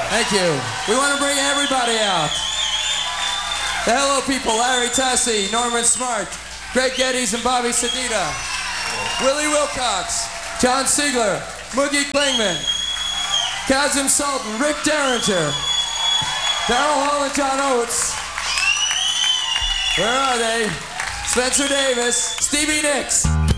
Thank you. We want to bring everybody out. The Hello People, Larry Tussie, Norman Smart, Greg Geddes and Bobby Sedita, Willie Wilcox, John Siegler, Moogie Klingman, Kazim Sultan, Rick Derringer, Daryl Hall and John Oates. Where are they? Spencer Davis, Stevie Nicks.